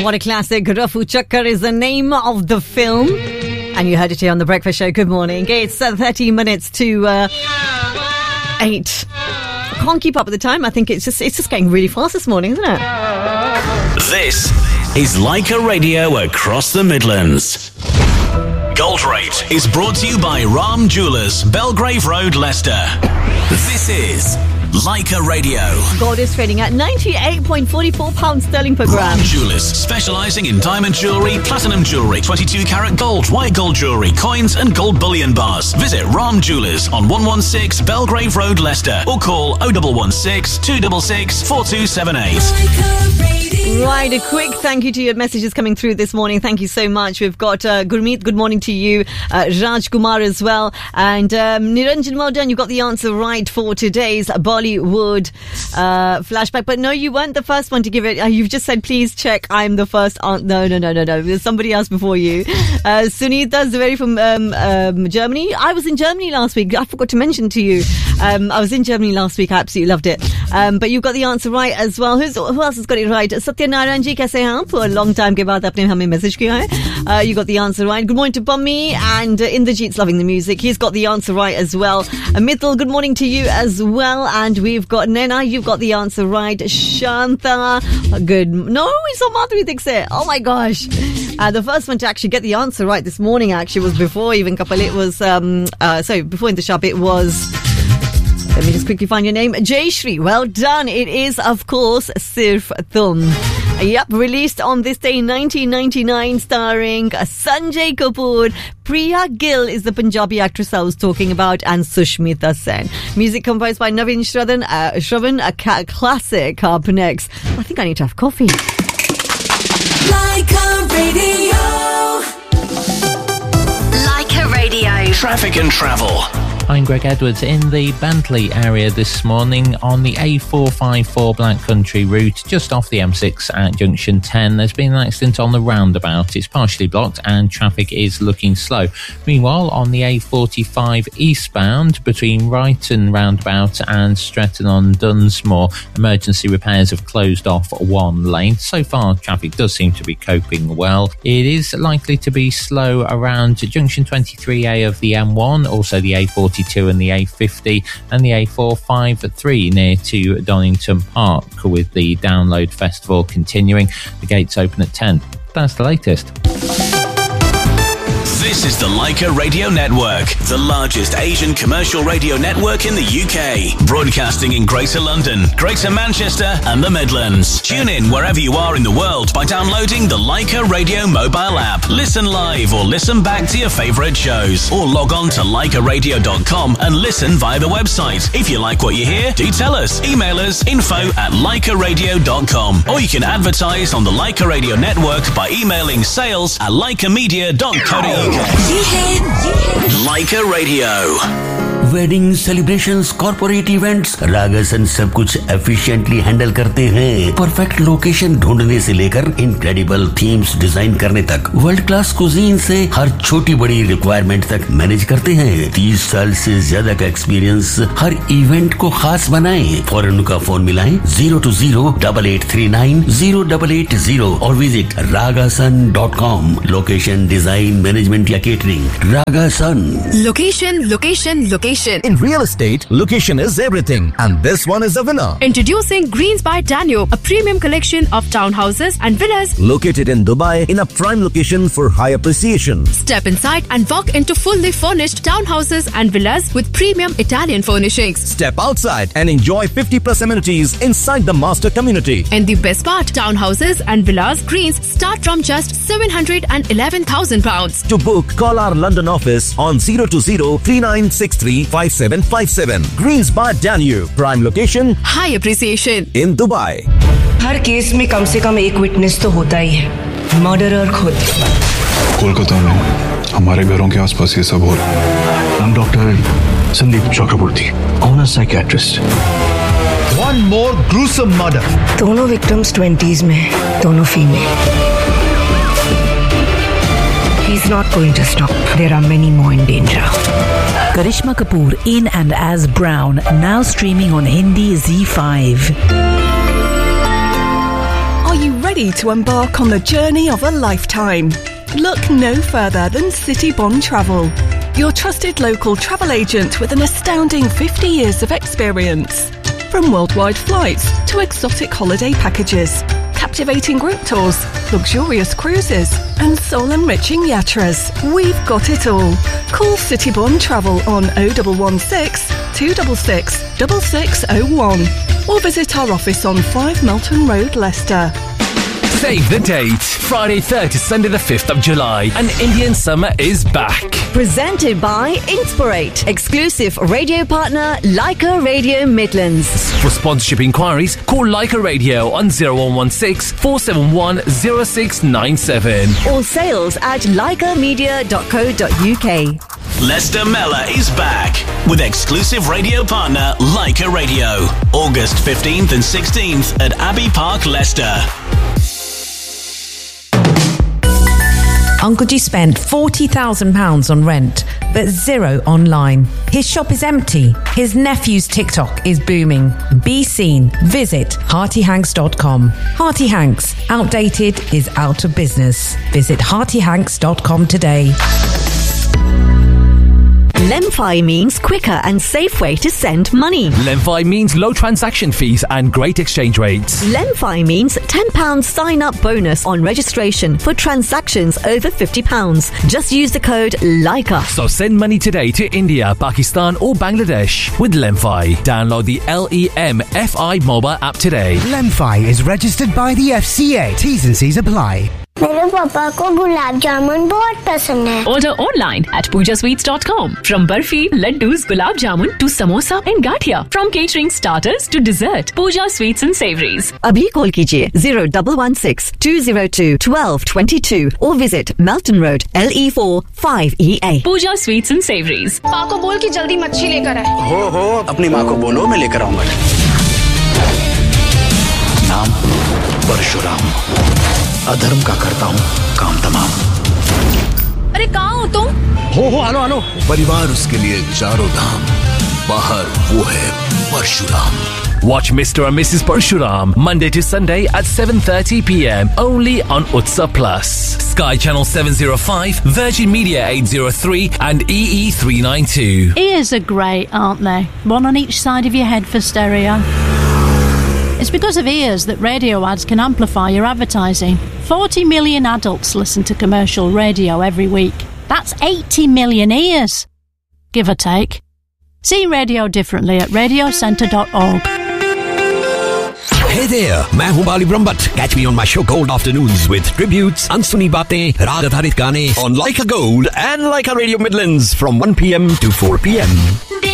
What a classic. Rafu Chakkar is the name of the film. And you heard it here on The Breakfast Show. Good morning. It's 30 minutes to 8. I can't keep up with the time. I think it's just getting really fast this morning, isn't it? This is Leica Radio across the Midlands. Gold Rate is brought to you by Ram Jewellers, Belgrave Road, Leicester. This is Leica Radio. Gold is trading at £98.44 sterling per gram. Ram Jewellers, specialising in diamond jewellery, platinum jewellery, 22 carat gold, white gold jewellery, coins and gold bullion bars. Visit Ram Jewellers on 116 Belgrave Road, Leicester, or call 0116 266 4278. Right, a quick thank you to your messages coming through this morning. Thank you so much. We've got Gurmeet, good morning to you. Raj Kumar as well. And Niranjan, well done. You got the answer right for today's Bollywood flashback. But no, you weren't the first one to give it. You've just said, please check. I'm the first. No. There's somebody else before you. Sunita Zaveri from Germany. I was in Germany last week. I forgot to mention to you. I was in Germany last week. I absolutely loved it. But you got the answer right as well. Who else has got it right? Satyanarayan ji, kaise hain aap? For a long time ke baad aapne hame message kiya hai. You got the answer right. Good morning to Bommi, and Indrajit's loving the music. He's got the answer right as well. Mithil, good morning to you as well. And we've got Nena, you've got the answer right. Shanta, good. No, it's not Madhuri Dixit. Oh my gosh. The first one to actually get the answer right this morning actually was before even Kapil. It was, before in the shop it was... Let me just quickly find your name. Jayshri, well done. It is, of course, Sirf Tum. Yep, released on this day 1999, starring Sanjay Kapoor. Priya Gill is the Punjabi actress I was talking about, and Sushmita Sen. Music composed by Naveen Shravan, a classic. Up next, I think I need to have coffee. Leica Radio. Leica Radio. Traffic and travel. I'm Greg Edwards in the Bantley area this morning on the A454 Black Country route, just off the M6 at junction 10. There's been an accident on the roundabout. It's partially blocked and traffic is looking slow. Meanwhile, on the A45 eastbound between Ryton roundabout and Stretton-on-Dunsmore, emergency repairs have closed off one lane. So far, traffic does seem to be coping well. It is likely to be slow around junction 23A of the M1, also the A42 and the A50 and the A453 near to Donington Park, with the Download Festival continuing. The gates open at 10. That's the latest. This is the Leica Radio Network, the largest Asian commercial radio network in the UK. Broadcasting in Greater London, Greater Manchester and the Midlands. Tune in wherever you are in the world by downloading the Leica Radio mobile app. Listen live or listen back to your favourite shows. Or log on to leicaradio.com and listen via the website. If you like what you hear, do tell us. Email us info@leicaradio.com. Or you can advertise on the Leica Radio Network by emailing sales@leicamedia.co.uk. Leica Radio. Wedding celebrations, corporate events, रागासन सब कुछ efficiently handle करते हैं। Perfect location ढूंढने से लेकर incredible themes design करने तक, world class cuisine से हर छोटी बड़ी रिक्वायरमेंट तक मैनेज करते हैं। 30 साल से ज्यादा का एक्सपीरियंस हर इवेंट को खास बनाएं। फौरन उनका फोन मिलाएं 020-8839-0880 और visit ragasun.com। Location, design, management या catering, रागासन। Location. In real estate, location is everything, and this one is the winner. Introducing Greens by Danube, a premium collection of townhouses and villas located in Dubai in a prime location for high appreciation. Step inside and walk into fully furnished townhouses and villas with premium Italian furnishings. Step outside and enjoy 50+ amenities inside the master community. And the best part, townhouses and villas Greens start from just £711,000. To book, call our London office on 020-3963-5757. Greens by Danube, prime location, high appreciation in Dubai. Her case में कम से कम एक witness तो होता ही है, murderer खुद। कोलकाता में हमारे घरों के आसपास ये सब हो रहा है। I'm Dr. Sandeep Chakraborty, owner psychiatrist. One more gruesome murder. दोनों विक्टिम्स 20s में, दोनों female. He's not going to stop. There are many more in danger. Karishma Kapoor in and as Brown, now streaming on Hindi ZEE5. Are you ready ready to embark on the journey of a lifetime? Look no further than City Bond Travel, your trusted local travel agent with an astounding 50 years of experience. From worldwide flights to exotic holiday packages, captivating group tours, luxurious cruises, and soul-enriching yatras, we've got it all. Call City Bond Travel on 0116 266 6601 or visit our office on 5 Melton Road, Leicester. Save the date. Friday 3rd to Sunday the 5th of July. And Indian Summer is back. Presented by Inspirate. Exclusive radio partner, Leica Radio Midlands. For sponsorship inquiries, call Leica Radio on 0116 471 0697. Or sales at leicamedia.co.uk. Leicester Mella is back with exclusive radio partner Leica Radio. August 15th and 16th at Abbey Park, Leicester. Uncle G spent £40,000 on rent, but zero online. His shop is empty. His nephew's TikTok is booming. Be seen. Visit heartyhanks.com. Hearty Hanks. Outdated is out of business. Visit heartyhanks.com today. Lemfi means quicker and safe way to send money. Lemfi means low transaction fees and great exchange rates. Lemfi means £10 sign-up bonus on registration for transactions over £50. Just use the code LICA. So send money today to India, Pakistan or Bangladesh with Lemfi. Download the LEMFI mobile app today. Lemfi is registered by the FCA. T's and C's apply. मेरे पापा को गुलाब जामुन बहुत पसंद है. Order online at pujasweets.com. From barfi, laddus, gulab jamun to samosa and gathia. From catering starters to dessert, Pooja Sweets and Savouries. अभी call कीजिए 0116 202 1222 or visit Melton Road, LE4 5EA. Pooja Sweets and Savouries. माँ को बोल कि जल्दी मच्छी लेकर आए. हो अपनी माँ को बोलो मैं लेकर आऊंगा. नाम परशुराम. अधर्म का करता हूँ काम तमाम. अरे कहाँ हो तुम? हो आलो. परिवार उसके लिए चारों धाम. बाहर वो है Parshuram. Watch Mr. and Mrs. Parshuram Monday to Sunday at 7:30 p.m. only on Utsa Plus. Sky Channel 705, Virgin Media 803 and EE392. Ears are great, aren't they? One on each side of your head for stereo. It's because of ears that radio ads can amplify your advertising. 40 million adults listen to commercial radio every week. That's 80 million ears, give or take. See radio differently at radiocentre.org. Hey there, मैं हूँ बाली Brahmbhatt. Catch me on my show Gold Afternoons with tributes, अनसुनी बातें, राग आधारित गाने on Leica Gold and Leica Radio Midlands from 1 p.m. to 4 p.m.